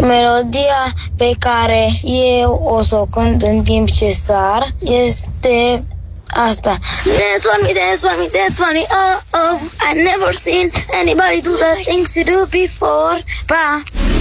Melodia pe care eu o să o cânt în timp ce sar este asta. Dance for me, dance for me, dance for me, oh, oh, I've never seen anybody do the things you do before. Pa!